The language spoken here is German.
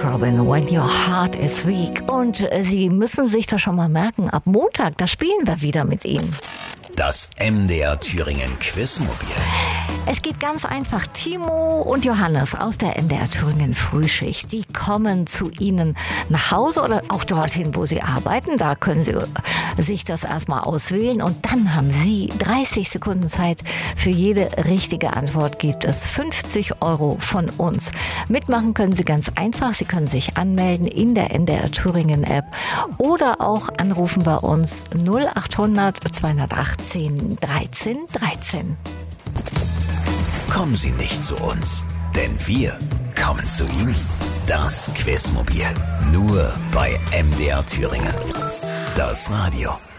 Robin, When Your Heart is Weak. Und Sie müssen sich das schon mal merken, ab Montag, da spielen wir wieder mit Ihnen. Das MDR Thüringen Quizmobil. Es geht ganz einfach. Timo und Johannes aus der MDR Thüringen Frühschicht, die kommen zu Ihnen nach Hause oder auch dorthin, wo Sie arbeiten. Da können Sie sich das erstmal auswählen und dann haben Sie 30 Sekunden Zeit. Für jede richtige Antwort gibt es 50 € von uns. Mitmachen können Sie ganz einfach. Sie können sich anmelden in der MDR Thüringen App oder auch anrufen bei uns 0800 218 13 13. Kommen Sie nicht zu uns, denn wir kommen zu Ihnen. Das Quizmobil. Nur bei MDR Thüringen. Das Radio.